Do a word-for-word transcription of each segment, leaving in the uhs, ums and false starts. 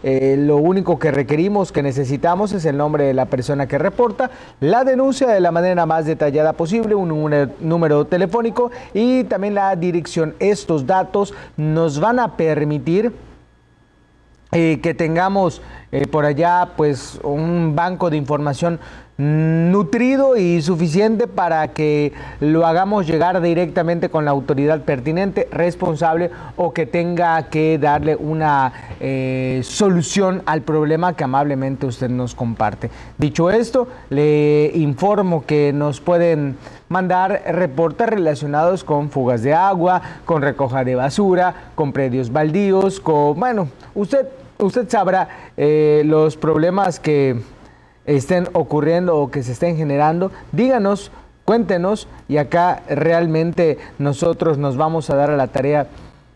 Eh, lo único que requerimos, que necesitamos, es el nombre de la persona que reporta, la denuncia de la manera más detallada posible, un número, número telefónico y también la dirección. Estos datos nos van a permitir eh, que tengamos eh, por allá pues un banco de información nutrido y suficiente para que lo hagamos llegar directamente con la autoridad pertinente, responsable o que tenga que darle una eh, solución al problema que amablemente usted nos comparte. Dicho esto, le informo que nos pueden mandar reportes relacionados con fugas de agua, con recoja de basura, con predios baldíos, con, bueno, usted, usted sabrá eh, los problemas que estén ocurriendo o que se estén generando. Díganos, cuéntenos y acá realmente nosotros nos vamos a dar a la tarea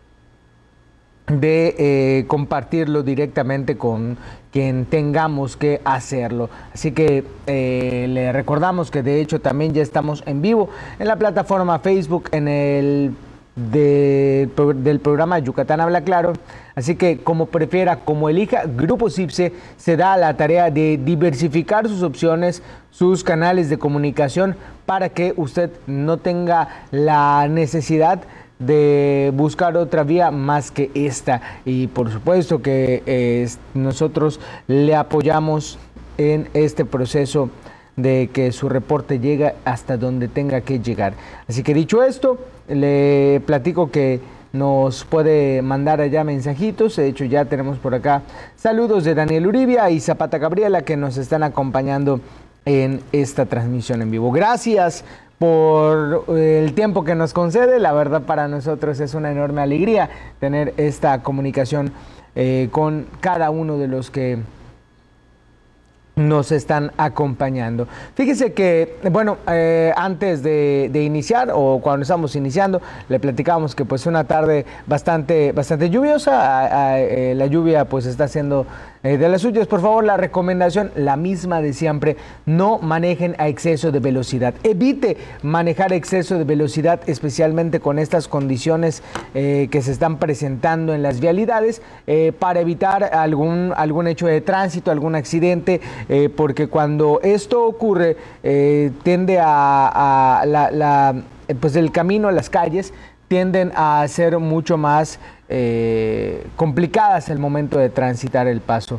de eh, compartirlo directamente con quien tengamos que hacerlo. Así que eh, le recordamos que de hecho también ya estamos en vivo en la plataforma Facebook, en el de, del programa Yucatán Habla Claro. Así que como prefiera, como elija, Grupo CIPSE se da a la tarea de diversificar sus opciones, sus canales de comunicación para que usted no tenga la necesidad de buscar otra vía más que esta. Y por supuesto que eh, nosotros le apoyamos en este proceso de que su reporte llegue hasta donde tenga que llegar. Así que dicho esto, le platico que nos puede mandar allá mensajitos. De hecho, ya tenemos por acá saludos de Daniel Uribia y Zapata Gabriela, que nos están acompañando en esta transmisión en vivo. Gracias por el tiempo que nos concede. La verdad, para nosotros es una enorme alegría tener esta comunicación eh, con cada uno de los que nos están acompañando. Fíjese que, bueno, eh, antes de, de iniciar o cuando estamos iniciando, le platicábamos que pues una tarde bastante, bastante lluviosa. A, a, eh, la lluvia pues está haciendo eh, de las suyas. Por favor, la recomendación, la misma de siempre: no manejen a exceso de velocidad. Evite manejar a exceso de velocidad, especialmente con estas condiciones eh, que se están presentando en las vialidades, eh, para evitar algún, algún hecho de tránsito, algún accidente. Eh, porque cuando esto ocurre, eh, tiende a, a la, la, pues el camino, las calles tienden a ser mucho más eh, complicadas al momento de transitar el paso.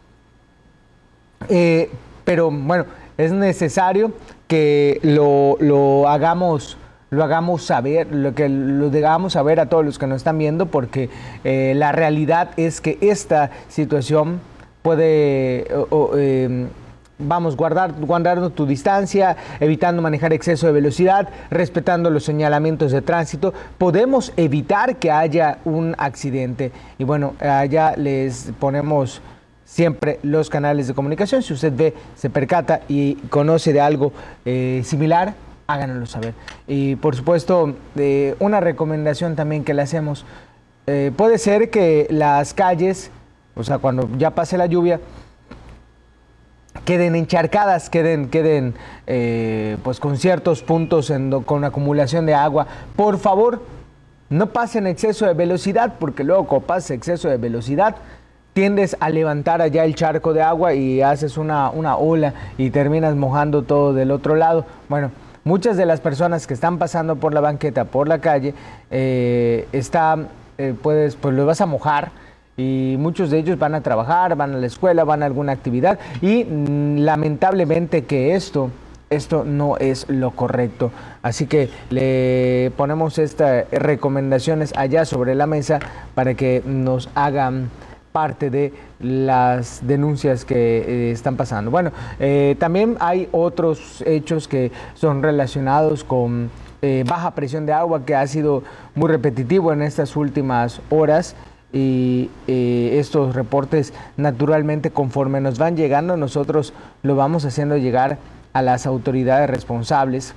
Eh, pero bueno, es necesario que lo, lo hagamos lo hagamos saber, lo que lo hagamos saber a todos los que nos están viendo, porque eh, la realidad es que esta situación puede, o, o, eh, vamos, guardar, guardando tu distancia, evitando manejar exceso de velocidad, respetando los señalamientos de tránsito, podemos evitar que haya un accidente. Y bueno, allá les ponemos siempre los canales de comunicación. Si usted ve, se percata y conoce de algo eh, similar, háganoslo saber. Y por supuesto, eh, una recomendación también que le hacemos, eh, puede ser que las calles, o sea, cuando ya pase la lluvia, queden encharcadas, queden, queden eh, pues con ciertos puntos en do, con acumulación de agua. Por favor, no pasen exceso de velocidad, porque luego cuando pase exceso de velocidad, tiendes a levantar allá el charco de agua y haces una, una ola y terminas mojando todo del otro lado. Bueno, muchas de las personas que están pasando por la banqueta, por la calle, eh, está, eh, puedes, pues lo vas a mojar. Y muchos de ellos van a trabajar, van a la escuela, van a alguna actividad y mmm, lamentablemente que esto, esto no es lo correcto. Así que le ponemos estas recomendaciones allá sobre la mesa para que nos hagan parte de las denuncias que eh, están pasando. Bueno, eh, también hay otros hechos que son relacionados con eh, baja presión de agua, que ha sido muy repetitivo en estas últimas horas. Y eh, estos reportes, naturalmente, conforme nos van llegando, nosotros lo vamos haciendo llegar a las autoridades responsables,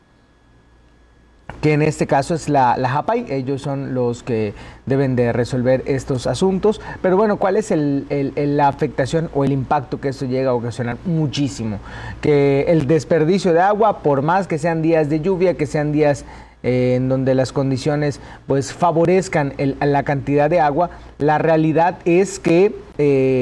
que en este caso es la, la JAPAI. Ellos son los que deben de resolver estos asuntos. Pero bueno, ¿cuál es el, el, el, la afectación o el impacto que esto llega a ocasionar? Muchísimo. Que el desperdicio de agua, por más que sean días de lluvia, que sean días Eh, en donde las condiciones pues favorezcan el, la cantidad de agua, la realidad es que eh,